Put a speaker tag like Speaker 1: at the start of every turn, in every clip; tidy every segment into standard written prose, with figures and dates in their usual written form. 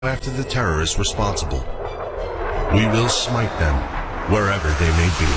Speaker 1: after the terrorists responsible. We will smite them wherever they may be.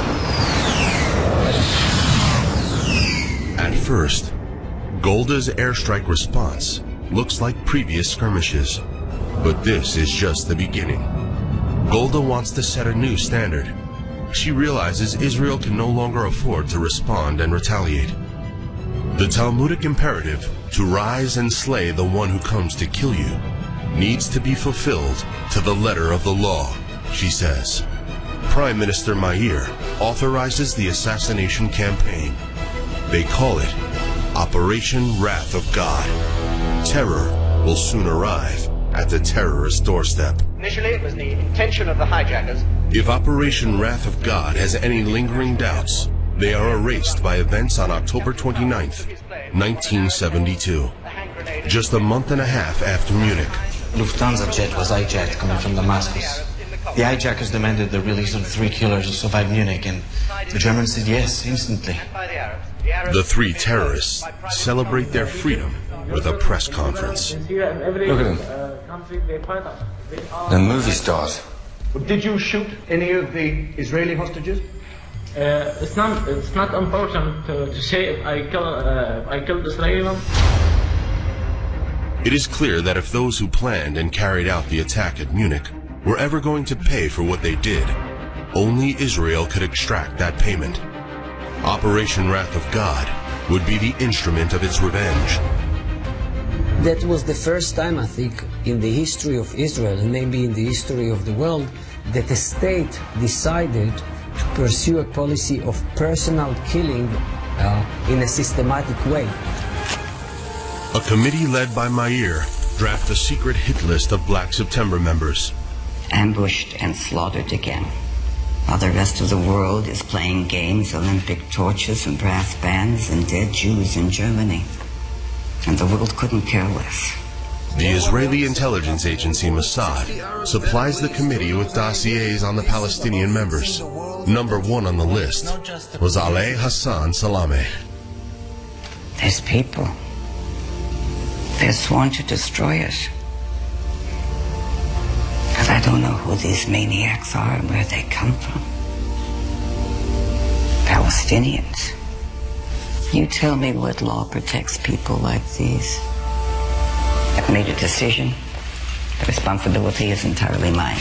Speaker 1: At first, Golda's airstrike response looks like previous skirmishes, but this is just the beginning. Golda wants to set a new standard. She realizes Israel can no longer afford to respond and retaliate. The Talmudic imperative to rise and slay the one who comes to kill you needs to be fulfilled to the letter of the law, she says. Prime Minister Meir authorizes the assassination campaign. They call it Operation Wrath of God. Terror will soon arrive at the terrorist doorstep.
Speaker 2: Initially, it was the intention of the hijackers.
Speaker 1: If Operation Wrath of God has any lingering doubts, they are erased by events on October 29th, 1972. Just a month and a half after Munich.
Speaker 3: Lufthansa jet was hijacked coming from Damascus. The hijackers demanded the release of 3 killers who survived Munich, and the Germans said yes instantly.
Speaker 1: The 3 terrorists celebrate their freedom with a press conference.
Speaker 4: Look at them.
Speaker 3: The movie stars.
Speaker 2: Did you shoot any of the Israeli hostages?
Speaker 4: It's not important to say if I killed Israeli one.
Speaker 1: It is clear that if those who planned and carried out the attack at Munich were ever going to pay for what they did, only Israel could extract that payment. Operation Wrath of God would be the instrument of its revenge.
Speaker 5: That was the first time, I think, in the history of Israel, and maybe in the history of the world, that a state decided to pursue a policy of personal killing in a systematic way.
Speaker 1: A committee led by Meir drafted a secret hit list of Black September members.
Speaker 6: Ambushed and slaughtered again, while the rest of the world is playing games, Olympic torches and brass bands and dead Jews in Germany. And the world couldn't care less.
Speaker 1: The Israeli intelligence agency Mossad supplies the committee with dossiers on the Palestinian members. Number 1 on the list was Ali Hassan Salameh.
Speaker 6: There's people. They're sworn to destroy it. But I don't know who these maniacs are and where they come from. Palestinians. You tell me what law protects people like these. I've made a decision. The responsibility is entirely mine.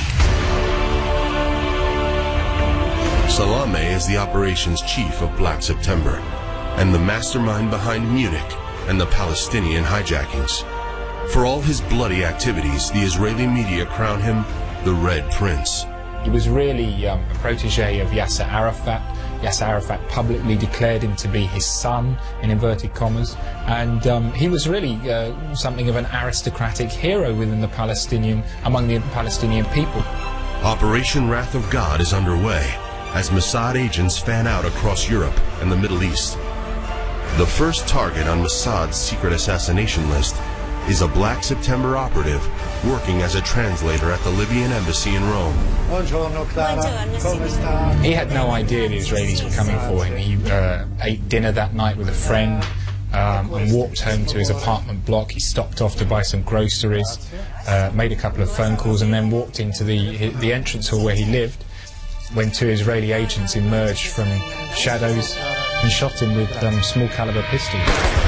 Speaker 1: Salameh is the operations chief of Black September and the mastermind behind Munich and the Palestinian hijackings. For all his bloody activities, the Israeli media crown him the Red Prince.
Speaker 7: He was really a protege of Yasser Arafat. Yasser Arafat publicly declared him to be his son, in inverted commas, and he was really something of an aristocratic hero among the Palestinian people.
Speaker 1: Operation Wrath of God is underway as Mossad agents fan out across Europe and the Middle East. The first target on Mossad's secret assassination list is a Black September operative working as a translator at the Libyan embassy in Rome.
Speaker 7: He had no idea the Israelis were coming for him. He ate dinner that night with a friend and walked home to his apartment block. He stopped off to buy some groceries, made a couple of phone calls, and then walked into the entrance hall where he lived when 2 Israeli agents emerged from shadows and shot him with small caliber pistols.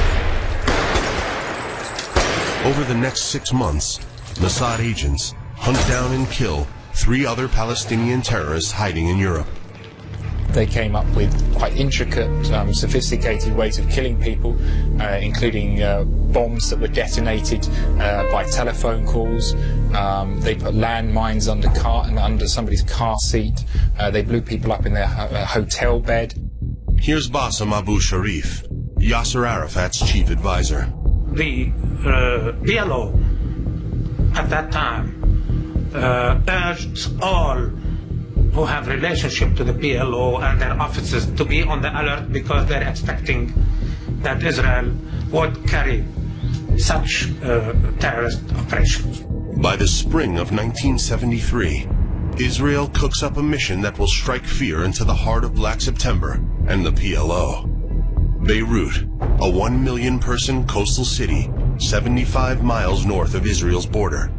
Speaker 1: Over the next 6 months, Mossad agents hunt down and kill 3 other Palestinian terrorists hiding in Europe.
Speaker 7: They came up with quite intricate, sophisticated ways of killing people, including bombs that were detonated by telephone calls. They put landmines under somebody's car seat. They blew people up in their hotel bed.
Speaker 1: Here's Bassem Abu Sharif, Yasser Arafat's chief advisor.
Speaker 8: The PLO at that time urged all who have relationship to the PLO and their officers to be on the alert because they're expecting that Israel would carry such terrorist operations.
Speaker 1: By the spring of 1973, Israel cooks up a mission that will strike fear into the heart of Black September and the PLO. Beirut, a 1 million person coastal city 75 miles north of Israel's border,